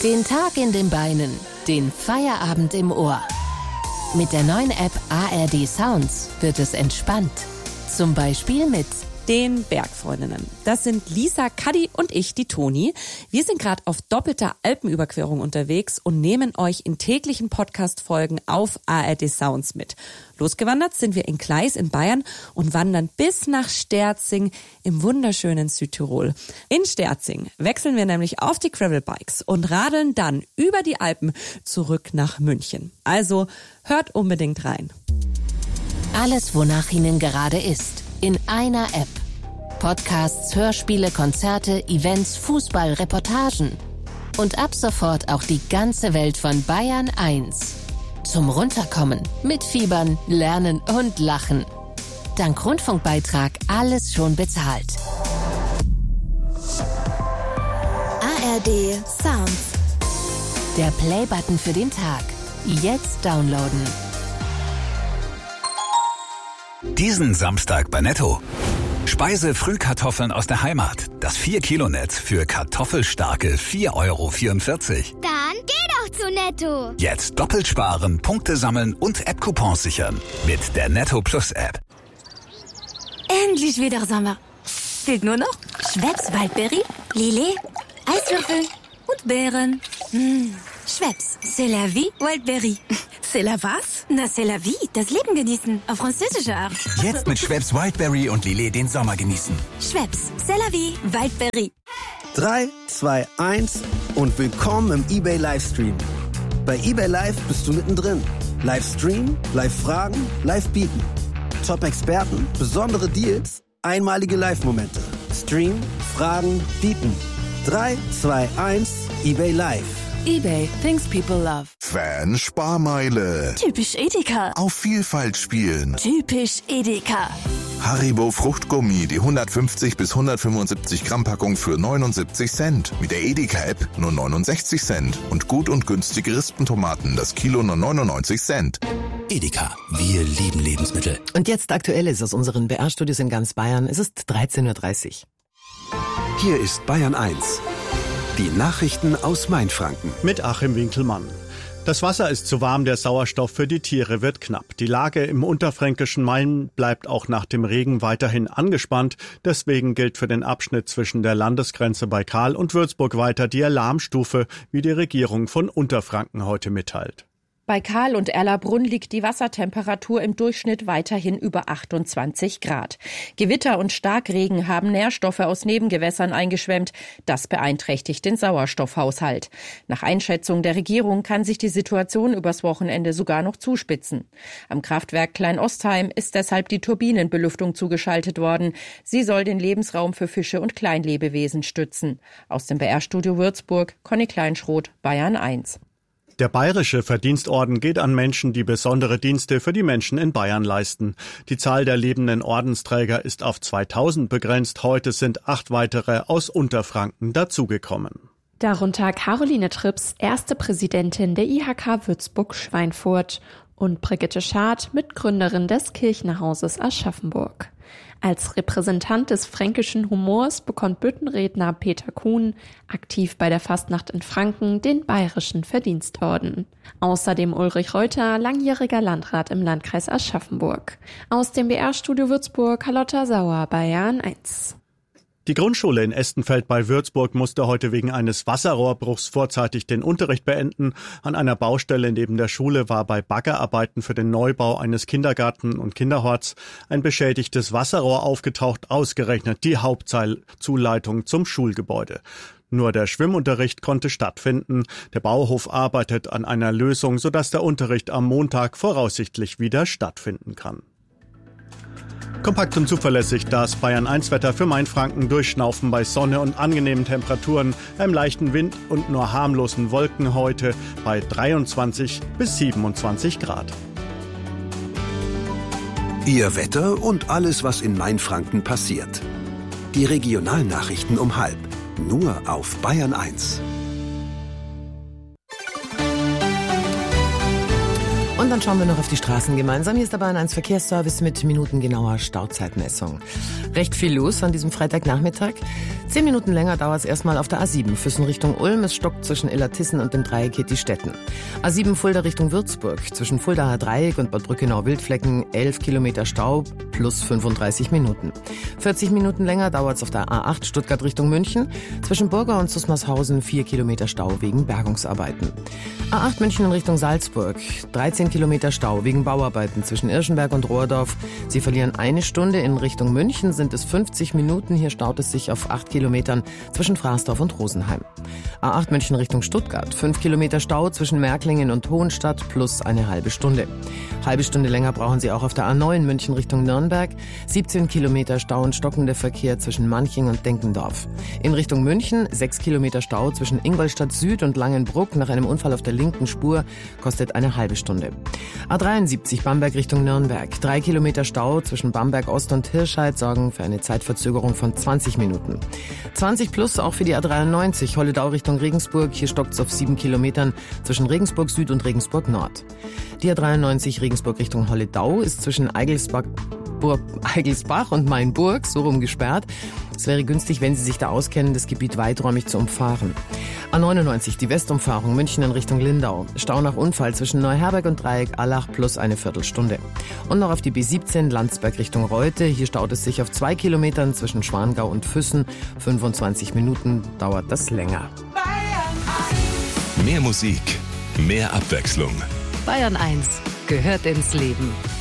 Den Tag in den Beinen, den Feierabend im Ohr. Mit der neuen App ARD Sounds wird es entspannt. Zum Beispiel mit den Bergfreundinnen. Das sind Lisa, Kadi und ich, die Toni. Wir sind gerade auf doppelter Alpenüberquerung unterwegs und nehmen euch in täglichen Podcast-Folgen auf ARD Sounds mit. Losgewandert sind wir in Gleis in Bayern und wandern bis nach Sterzing im wunderschönen Südtirol. In Sterzing wechseln wir nämlich auf die Gravelbikes und radeln dann über die Alpen zurück nach München. Also hört unbedingt rein. Alles, wonach Ihnen gerade ist. In einer App. Podcasts, Hörspiele, Konzerte, Events, Fußball, Reportagen. Und ab sofort auch die ganze Welt von Bayern 1. Zum Runterkommen, mitfiebern, lernen und lachen. Dank Rundfunkbeitrag alles schon bezahlt. ARD Sounds. Der Playbutton für den Tag. Jetzt downloaden. Diesen Samstag bei Netto. Speise-Frühkartoffeln aus der Heimat. Das 4-Kilo-Netz für kartoffelstarke 4,44 €. Dann geh doch zu Netto. Jetzt doppelt sparen, Punkte sammeln und App-Coupons sichern. Mit der Netto Plus App. Endlich wieder Sommer. Fehlt nur noch Schweppes Waldbeere, Lillet, Eiswürfel und Beeren. Schweppes, c'est la vie, Wildberry. C'est la was? Na, c'est la vie, das Leben genießen, auf französische Art. Jetzt mit Schweppes Wildberry und Lillet den Sommer genießen. Schweppes, c'est la vie, Wildberry. 3, 2, 1 und willkommen im eBay Livestream. Bei eBay Live bist du mittendrin. Livestream, Live-Fragen, Live-Bieten. Top-Experten, besondere Deals, einmalige Live-Momente. Stream, Fragen, Bieten. 3, 2, 1, eBay Live. eBay, things people love. Fan-Sparmeile. Typisch Edeka. Auf Vielfalt spielen. Typisch Edeka. Haribo Fruchtgummi, die 150 bis 175 Gramm Packung für 79 Cent. Mit der Edeka-App nur 69 Cent. Und gut und günstige Rispentomaten, das Kilo nur 99 Cent. Edeka, wir lieben Lebensmittel. Und jetzt Aktuelles aus unseren BR-Studios in ganz Bayern. Es ist 13:30 Uhr. Hier ist Bayern 1. Die Nachrichten aus Mainfranken. Mit Achim Winkelmann. Das Wasser ist zu warm, der Sauerstoff für die Tiere wird knapp. Die Lage im unterfränkischen Main bleibt auch nach dem Regen weiterhin angespannt. Deswegen gilt für den Abschnitt zwischen der Landesgrenze bei Kahl und Würzburg weiter die Alarmstufe, wie die Regierung von Unterfranken heute mitteilt. Bei Kahl und Erlabrunn liegt die Wassertemperatur im Durchschnitt weiterhin über 28 Grad. Gewitter und Starkregen haben Nährstoffe aus Nebengewässern eingeschwemmt. Das beeinträchtigt den Sauerstoffhaushalt. Nach Einschätzung der Regierung kann sich die Situation übers Wochenende sogar noch zuspitzen. Am Kraftwerk Kleinostheim ist deshalb die Turbinenbelüftung zugeschaltet worden. Sie soll den Lebensraum für Fische und Kleinlebewesen stützen. Aus dem BR-Studio Würzburg, Conny Kleinschroth, Bayern 1. Der Bayerische Verdienstorden geht an Menschen, die besondere Dienste für die Menschen in Bayern leisten. Die Zahl der lebenden Ordensträger ist auf 2000 begrenzt. Heute sind 8 weitere aus Unterfranken dazugekommen. Darunter Caroline Trips, erste Präsidentin der IHK Würzburg-Schweinfurt, und Brigitte Schad, Mitgründerin des Kirchenhauses Aschaffenburg. Als Repräsentant des fränkischen Humors bekommt Büttenredner Peter Kuhn, aktiv bei der Fastnacht in Franken, den Bayerischen Verdienstorden. Außerdem Ulrich Reuter, langjähriger Landrat im Landkreis Aschaffenburg. Aus dem BR-Studio Würzburg, Carlotta Sauer, Bayern 1. Die Grundschule in Estenfeld bei Würzburg musste heute wegen eines Wasserrohrbruchs vorzeitig den Unterricht beenden. An einer Baustelle neben der Schule war bei Baggerarbeiten für den Neubau eines Kindergarten- und Kinderhorts ein beschädigtes Wasserrohr aufgetaucht, ausgerechnet die Hauptzuleitung zum Schulgebäude. Nur der Schwimmunterricht konnte stattfinden. Der Bauhof arbeitet an einer Lösung, sodass der Unterricht am Montag voraussichtlich wieder stattfinden kann. Kompakt und zuverlässig das Bayern-1-Wetter für Mainfranken. Durchschnaufen bei Sonne und angenehmen Temperaturen, einem leichten Wind und nur harmlosen Wolken heute bei 23 bis 27 Grad. Ihr Wetter und alles, was in Mainfranken passiert. Die Regionalnachrichten um 12:30. Nur auf Bayern 1. Und dann schauen wir noch auf die Straßen gemeinsam. Hier ist der Bayern 1 Verkehrsservice mit minutengenauer Stauzeitmessung. Recht viel los an diesem Freitagnachmittag. 10 Minuten länger dauert es erstmal auf der A7 Füssen Richtung Ulm. Es stockt zwischen Illertissen und dem Dreieck Hetti-Stetten. A7 Fulda Richtung Würzburg. Zwischen Fuldaer Dreieck und Bad Brückenau-Wildflecken 11 Kilometer Stau plus 35 Minuten. 40 Minuten länger dauert es auf der A8 Stuttgart Richtung München. Zwischen Burgau und Susmarshausen 4 Kilometer Stau wegen Bergungsarbeiten. A8 München in Richtung Salzburg. 13 Kilometer Stau wegen Bauarbeiten zwischen Irschenberg und Rohrdorf. Sie verlieren 1 Stunde. In Richtung München sind es 50 Minuten. Hier staut es sich auf 8 Kilometern zwischen Fraßdorf und Rosenheim. A8 München Richtung Stuttgart. 5 Kilometer Stau zwischen Märklingen und Hohenstadt plus eine halbe Stunde. Halbe Stunde länger brauchen Sie auch auf der A9 München Richtung Nürnberg. 17 Kilometer Stau und stockender Verkehr zwischen Manching und Denkendorf. In Richtung München 6 Kilometer Stau zwischen Ingolstadt Süd und Langenbruck nach einem Unfall auf der linken Spur, kostet eine halbe Stunde. A73 Bamberg Richtung Nürnberg. 3 Kilometer Stau zwischen Bamberg Ost und Hirscheid sorgen für eine Zeitverzögerung von 20 Minuten. 20 plus auch für die A93 Holledau Richtung Regensburg. Hier stockt es auf 7 Kilometern zwischen Regensburg Süd und Regensburg Nord. Die A93 Regensburg Richtung Holledau ist zwischen Eigelsbach und Mainburg so rum gesperrt. Es wäre günstig, wenn Sie sich da auskennen, das Gebiet weiträumig zu umfahren. A99, die Westumfahrung München in Richtung Lindau. Stau nach Unfall zwischen Neuherberg und Dreieck Allach plus eine Viertelstunde. Und noch auf die B17 Landsberg Richtung Reute. Hier staut es sich auf 2 Kilometern zwischen Schwangau und Füssen. 25 Minuten dauert das länger. Mehr Musik, mehr Abwechslung. Bayern 1 gehört ins Leben.